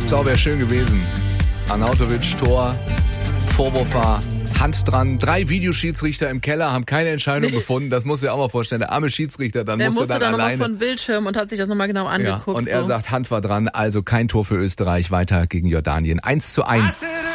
So, wäre schön gewesen. Arnautovic, Tor, Vorwurf war Hand dran. 3 Videoschiedsrichter im Keller haben keine Entscheidung gefunden. Das musst du dir auch mal vorstellen. Der arme Schiedsrichter, der musste dann alleine. Nochmal von Bildschirm und hat sich das nochmal genau angeguckt. Ja, und er sagt, Hand war dran, also kein Tor für Österreich, weiter gegen Jordanien. 1:1.